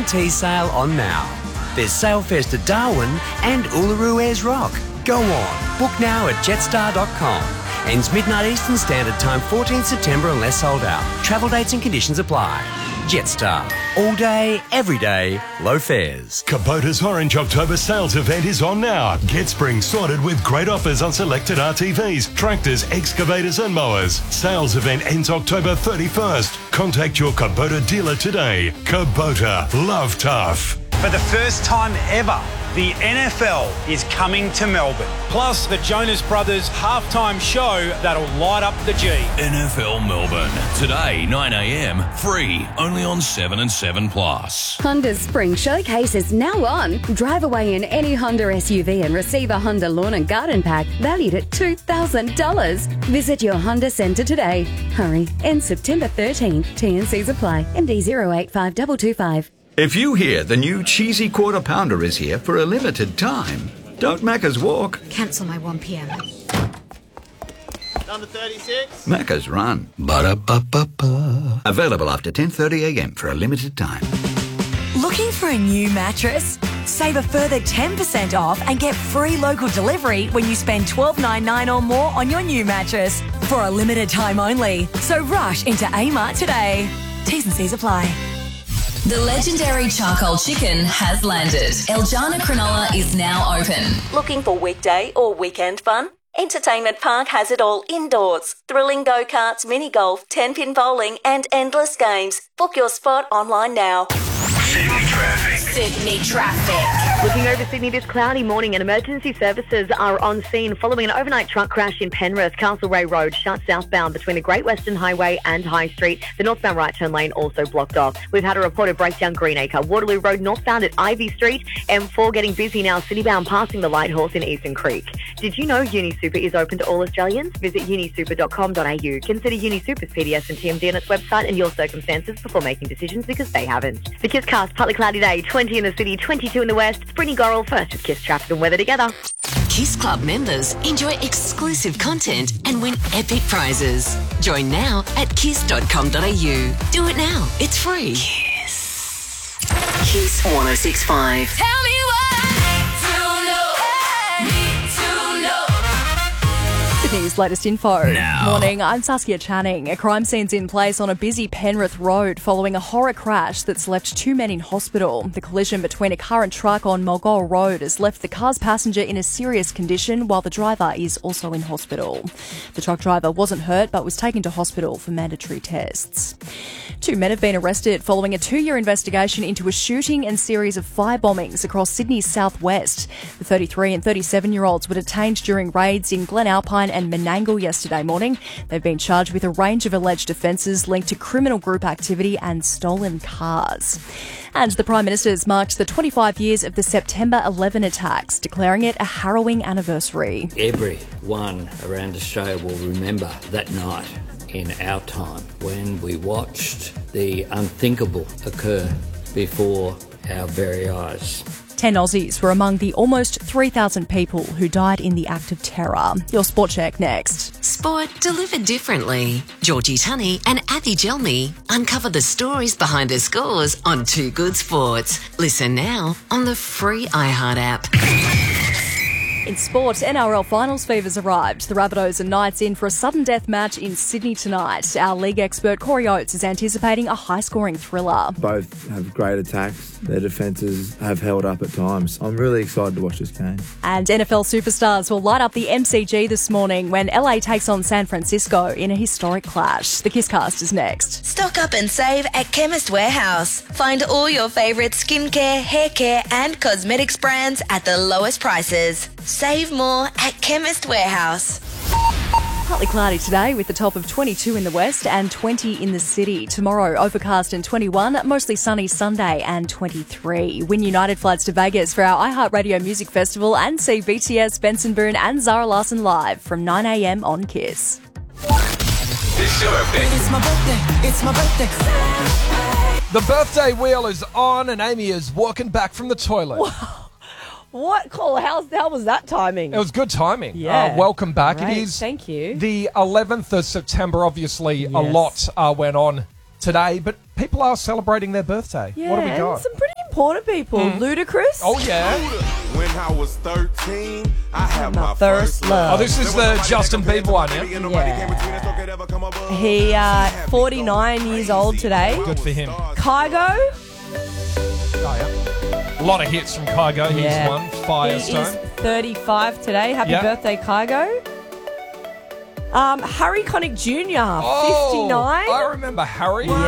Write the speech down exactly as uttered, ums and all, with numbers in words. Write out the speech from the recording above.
guarantee sale on now. There's Sailfest at Darwin and Uluru Ayers Rock. Go on, book now at jetstar dot com. Ends midnight Eastern Standard Time, fourteenth September unless sold out. Travel dates and conditions apply. Jetstar. All day, every day, low fares. Kubota's Orange October sales event is on now. Get spring sorted with great offers on selected R T Vs, tractors, excavators and mowers. Sales event ends October thirty-first. Contact your Kubota dealer today. Kubota. Love tough. For the first time ever, the N F L is coming to Melbourne. Plus, the Jonas Brothers halftime show that'll light up the G. N F L Melbourne. Today, nine a m, free, only on seven and seven plus. Honda's Spring Showcase is now on. Drive away in any Honda S U V and receive a Honda Lawn and Garden Pack valued at two thousand dollars. Visit your Honda Centre today. Hurry, ends September thirteenth. T N Cs apply. M D zero eight five two two five. If you hear the new cheesy quarter pounder is here for a limited time, don't Macca's walk. Cancel my one p m. Number thirty-six. Macca's run. Ba-da-ba-ba-ba. Available after ten thirty a m for a limited time. Looking for a new mattress? Save a further ten percent off and get free local delivery when you spend twelve ninety-nine or more on your new mattress for a limited time only. So rush into Amart today. T's and C's apply. The legendary charcoal chicken has landed. Eljana Cronulla is now open. Looking for weekday or weekend fun? Entertainment Park has it all indoors. Thrilling go-karts, mini golf, ten-pin bowling and endless games. Book your spot online now. Sydney traffic. Sydney traffic. Looking over Sydney this cloudy morning and emergency services are on scene following an overnight truck crash in Penrith. Castlereagh Road shut southbound between the Great Western Highway and High Street. The northbound right turn lane also blocked off. We've had a reported breakdown Greenacre. Waterloo Road northbound at Ivy Street. M four getting busy now citybound passing the Light Horse in Eastern Creek. Did you know UniSuper is open to all Australians? Visit unisuper dot com dot a u. Consider UniSuper's P D S and T M D on its website and your circumstances before making decisions because they haven't. The KISScast, partly cloudy day, twenty in the city, twenty-two in the west. Brittany Gorrell first with Kiss traffic and weather together. Kiss Club members enjoy exclusive content and win epic prizes. Join now at kiss dot com dot a u. Do it now. It's free. Kiss. Kiss one oh six point five. Tell me Sydney's latest info. Now. Morning, I'm Saskia Channing. A crime scene's in place on a busy Penrith road following a horror crash that's left two men in hospital. The collision between a car and truck on Mulgore Road has left the car's passenger in a serious condition while the driver is also in hospital. The truck driver wasn't hurt but was taken to hospital for mandatory tests. Two men have been arrested following a two-year investigation into a shooting and series of fire bombings across Sydney's southwest. The thirty-three and thirty-seven-year-olds were detained during raids in Glen Alpine and Menangle yesterday morning. They've been charged with a range of alleged offences linked to criminal group activity and stolen cars. And the Prime Minister's marked the twenty-five years of the September eleven attacks, declaring it a harrowing anniversary. Everyone around Australia will remember that night in our time when we watched the unthinkable occur before our very eyes. Ten Aussies were among the almost three thousand people who died in the act of terror. Your Sport Check next. Sport delivered differently. Georgie Tunney and Avi Gelmi uncover the stories behind the scores on Too Good Sports. Listen now on the free iHeart app. In sport, N R L finals fever's arrived. The Rabbitohs and Knights in for a sudden death match in Sydney tonight. Our league expert Corey Oates is anticipating a high-scoring thriller. Both have great attacks. Their defences have held up at times. I'm really excited to watch this game. And N F L superstars will light up the M C G this morning when L A takes on San Francisco in a historic clash. The KISScast is next. Stock up and save at Chemist Warehouse. Find all your favourite skincare, hair care and cosmetics brands at the lowest prices. Save more at Chemist Warehouse. Partly cloudy today with the top of twenty-two in the west and twenty in the city. Tomorrow, overcast and twenty-one, mostly sunny Sunday and twenty-three. Win United flights to Vegas for our iHeartRadio Music Festival and see B T S, Benson Boone and Zara Larsson live from nine a m on Kiss. It's your birthday. It's my birthday. It's my birthday. The birthday wheel is on and Amy is walking back from the toilet. Whoa. What? Cool. How, how was that timing? It was good timing. Yeah. Uh, welcome back. Great. It is Thank you. the eleventh of September. Obviously, yes. a lot uh, went on today, but people are celebrating their birthday. Yeah, what do we got? And some pretty Porter people. Ludacris. Oh, yeah. When I was thirteen, I had My my first first love. Oh, this is the Justin Bieber one, yeah? Yeah. He, uh, forty-nine years old today. Good for him. Kygo. Oh, yeah. A lot of hits from Kygo. Here's Yeah. one. He Firestone. is thirty-five today. Happy Yeah. birthday, Kygo. Um, Harry Connick Junior, Oh, fifty-nine. I remember Harry.